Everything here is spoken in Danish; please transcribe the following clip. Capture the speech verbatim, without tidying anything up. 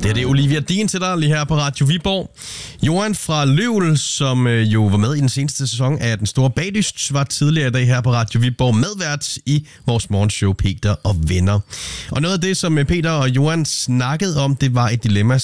Det er det Olivia Dean til dig lige her på Radio Viborg. Johan fra Løvel, som jo var med i den seneste sæson af Den Store Bagdyst, var tidligere i dag her på Radio Viborg medvært i vores morgenshow Peter og Venner. Og noget af det, som Peter og Johan snakkede om, det var et dilemma,